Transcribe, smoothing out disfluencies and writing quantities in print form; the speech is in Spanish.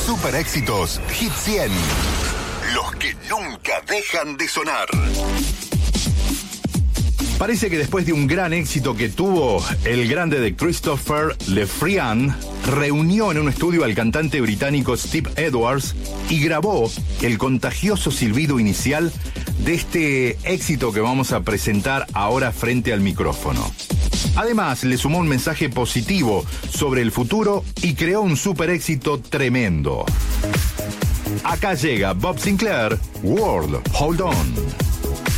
super éxitos Hit 100. Los que nunca dejan de sonar. Parece que después de un gran éxito que tuvo el grande de Christopher Lefrian, reunió en un estudio al cantante británico Steve Edwards y grabó el contagioso silbido inicial de este éxito que vamos a presentar ahora frente al micrófono. Además, le sumó un mensaje positivo sobre el futuro y creó un super éxito tremendo. Acá llega Bob Sinclair, World Hold On.